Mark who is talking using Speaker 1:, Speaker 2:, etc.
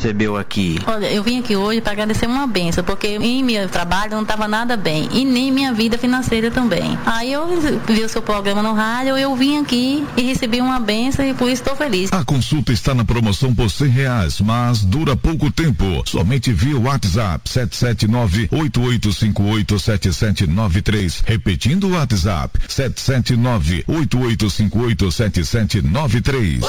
Speaker 1: recebeu aqui?
Speaker 2: Olha, eu vim aqui hoje para agradecer uma bênção, porque em meu trabalho não estava nada bem, e nem minha vida financeira também. Aí eu vi o seu programa no rádio, eu vim aqui e recebi uma bênção e por isso estou feliz.
Speaker 3: A consulta está na promoção por R$100, mas dura pouco tempo. Somente via WhatsApp 779-8858-7793. Repetindo o WhatsApp 779-8858-7793.